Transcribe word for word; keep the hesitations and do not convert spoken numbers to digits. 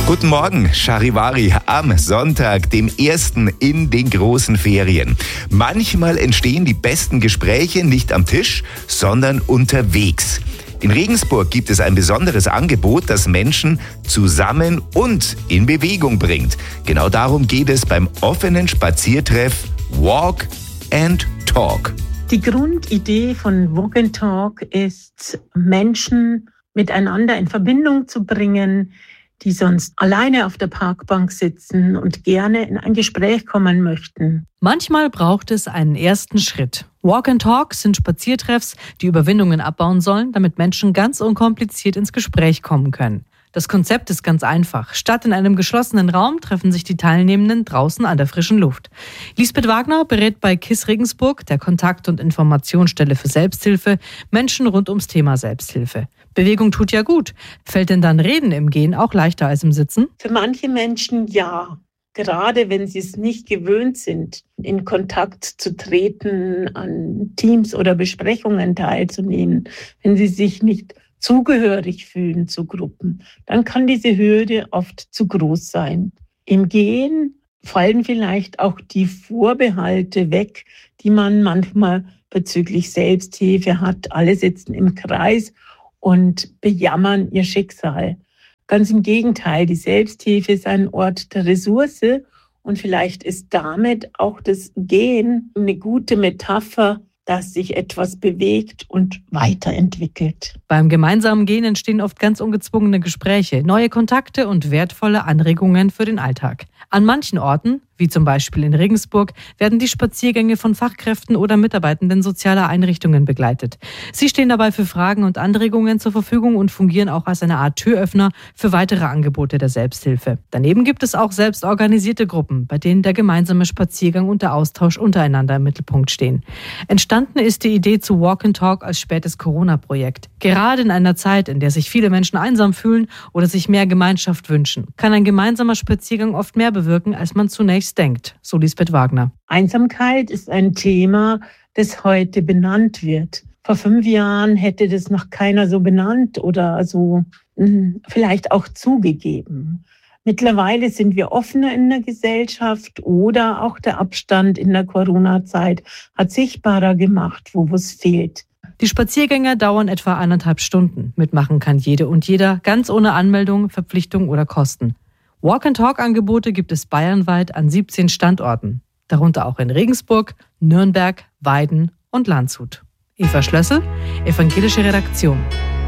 Guten Morgen, Charivari, am Sonntag, dem ersten in den großen Ferien. Manchmal entstehen die besten Gespräche nicht am Tisch, sondern unterwegs. In Regensburg gibt es ein besonderes Angebot, das Menschen zusammen und in Bewegung bringt. Genau darum geht es beim offenen Spaziertreff Walk and Talk. Die Grundidee von Walk and Talk ist, Menschen miteinander in Verbindung zu bringen, die sonst alleine auf der Parkbank sitzen und gerne in ein Gespräch kommen möchten. Manchmal braucht es einen ersten Schritt. Walk and Talk sind Spaziertreffs, die Überwindungen abbauen sollen, damit Menschen ganz unkompliziert ins Gespräch kommen können. Das Konzept ist ganz einfach. Statt in einem geschlossenen Raum treffen sich die Teilnehmenden draußen an der frischen Luft. Lisbeth Wagner berät bei K I S Regensburg, der Kontakt- und Informationsstelle für Selbsthilfe, Menschen rund ums Thema Selbsthilfe. Bewegung tut ja gut. Fällt denn dann Reden im Gehen auch leichter als im Sitzen? Für manche Menschen ja. Gerade wenn sie es nicht gewöhnt sind, in Kontakt zu treten, an Teams oder Besprechungen teilzunehmen, wenn sie sich nicht zugehörig fühlen zu Gruppen, dann kann diese Hürde oft zu groß sein. Im Gehen fallen vielleicht auch die Vorbehalte weg, die man manchmal bezüglich Selbsthilfe hat. Alle sitzen im Kreis und bejammern ihr Schicksal. Ganz im Gegenteil, die Selbsthilfe ist ein Ort der Ressource und vielleicht ist damit auch das Gehen eine gute Metapher, dass sich etwas bewegt und weiterentwickelt. Beim gemeinsamen Gehen entstehen oft ganz ungezwungene Gespräche, neue Kontakte und wertvolle Anregungen für den Alltag. An manchen Orten, wie zum Beispiel in Regensburg, werden die Spaziergänge von Fachkräften oder Mitarbeitenden sozialer Einrichtungen begleitet. Sie stehen dabei für Fragen und Anregungen zur Verfügung und fungieren auch als eine Art Türöffner für weitere Angebote der Selbsthilfe. Daneben gibt es auch selbst organisierte Gruppen, bei denen der gemeinsame Spaziergang und der Austausch untereinander im Mittelpunkt stehen. Entstanden ist die Idee zu Walk and Talk als spätes Corona-Projekt. Gerade in einer Zeit, in der sich viele Menschen einsam fühlen oder sich mehr Gemeinschaft wünschen, kann ein gemeinsamer Spaziergang oft mehr bewirken, als man zunächst denkt, so Lisbeth Wagner. Einsamkeit ist ein Thema, das heute benannt wird. Vor fünf Jahren hätte das noch keiner so benannt oder so mh, vielleicht auch zugegeben. Mittlerweile sind wir offener in der Gesellschaft oder auch der Abstand in der Corona-Zeit hat sichtbarer gemacht, wo es fehlt. Die Spaziergänge dauern etwa eineinhalb Stunden. Mitmachen kann jede und jeder, ganz ohne Anmeldung, Verpflichtung oder Kosten. Walk-and-Talk-Angebote gibt es bayernweit an siebzehn Standorten, darunter auch in Regensburg, Nürnberg, Weiden und Landshut. Eva Schlössel, Evangelische Redaktion.